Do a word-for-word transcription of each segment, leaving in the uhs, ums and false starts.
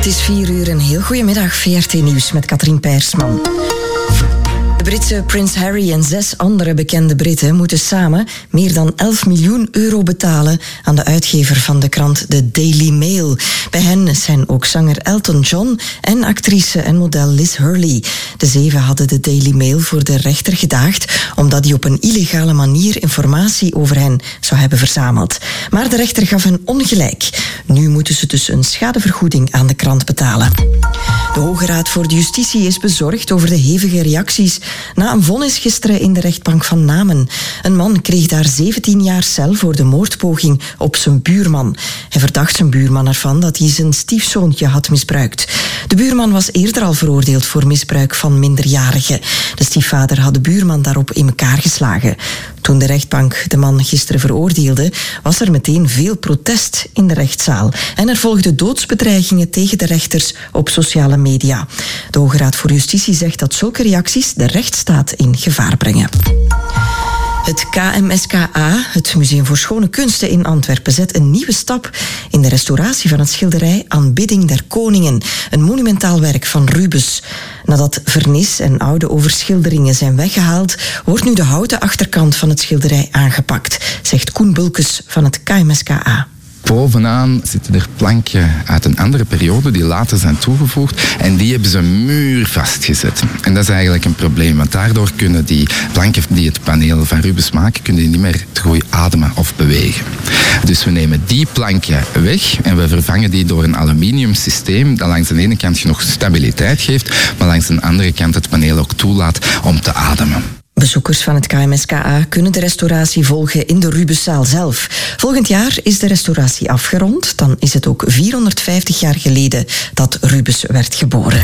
is vier uur, een heel goedemiddag. V R T Nieuws met Katrien Peirsman. De Britse prins Harry en zes andere bekende Britten moeten samen meer dan elf miljoen euro betalen aan de uitgever van de krant The Daily Mail. Bij hen zijn ook zanger Elton John en actrice en model Liz Hurley. De zeven hadden de Daily Mail voor de rechter gedaagd omdat hij op een illegale manier informatie over hen zou hebben verzameld. Maar de rechter gaf hen ongelijk. Nu moeten ze dus een schadevergoeding aan de krant betalen. De Hoge Raad voor de Justitie is bezorgd over de hevige reacties na een vonnis gisteren in de rechtbank van Namen. Een man kreeg daar zeventien jaar cel voor de moordpoging op zijn buurman. Hij verdacht zijn buurman ervan dat hij zijn stiefzoontje had misbruikt. De buurman was eerder al veroordeeld voor misbruik van minderjarigen. De stiefvader had de buurman daarop in elkaar geslagen. Toen de rechtbank de man gisteren veroordeelde, was er meteen veel protest in de rechtszaal. En er volgden doodsbedreigingen tegen de rechters op sociale media. De Hoge Raad voor Justitie zegt dat zulke reacties de rechtsstaat in gevaar brengen. Het K M S K A, het Museum voor Schone Kunsten in Antwerpen, zet een nieuwe stap in de restauratie van het schilderij Aanbidding der Koningen, een monumentaal werk van Rubens. Nadat vernis en oude overschilderingen zijn weggehaald, wordt nu de houten achterkant van het schilderij aangepakt, zegt Koen Bulkes van het K M S K A. Bovenaan zitten er planken uit een andere periode die later zijn toegevoegd en die hebben ze muurvast gezet. En dat is eigenlijk een probleem, want daardoor kunnen die planken die het paneel van Rubens maken, kunnen die niet meer te goed ademen of bewegen. Dus we nemen die planken weg en we vervangen die door een aluminium systeem dat langs de ene kant genoeg stabiliteit geeft, maar langs de andere kant het paneel ook toelaat om te ademen. Bezoekers van het K M S K A kunnen de restauratie volgen in de Rubenszaal zelf. Volgend jaar is de restauratie afgerond. Dan is het ook vierhonderdvijftig jaar geleden dat Rubens werd geboren.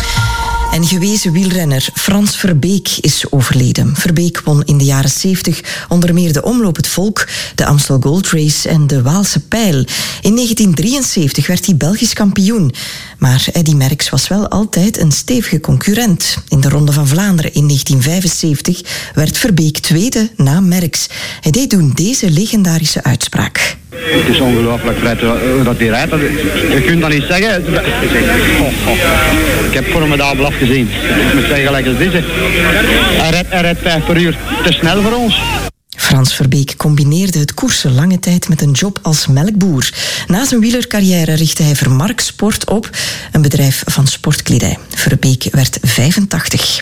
En gewezen wielrenner Frans Verbeek is overleden. Verbeek won in de jaren zeventig onder meer de Omloop het Volk, de Amstel Gold Race en de Waalse Pijl. In negentien drieënzeventig werd hij Belgisch kampioen. Maar Eddy Merckx was wel altijd een stevige concurrent. In de Ronde van Vlaanderen in negentien vijfenzeventig werd Verbeek tweede na Merckx. Hij deed toen deze legendarische uitspraak. Het is ongelooflijk Fred, hoe dat hij rijdt. Je kunt dat niet zeggen. Oh, oh. Ik heb formidabel afgezien. Ik moet zeggen gelijk als deze. Hij rijdt, hij rijdt vijf per uur te snel voor ons. Frans Verbeek combineerde het koersen lange tijd met een job als melkboer. Na zijn wielercarrière richtte hij Vermark Sport op, een bedrijf van sportkledij. Verbeek werd vijfentachtig.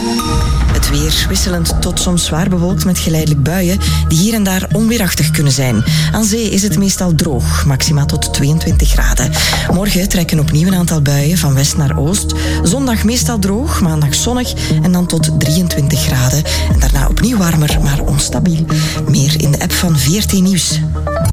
Het weer wisselend tot soms zwaar bewolkt met geleidelijk buien die hier en daar onweerachtig kunnen zijn. Aan zee is het meestal droog, maximaal tot tweeëntwintig graden. Morgen trekken opnieuw een aantal buien van west naar oost. Zondag meestal droog, maandag zonnig en dan tot drieëntwintig graden. En daarna opnieuw warmer, maar onstabiel. Meer in de app van V R T Nieuws.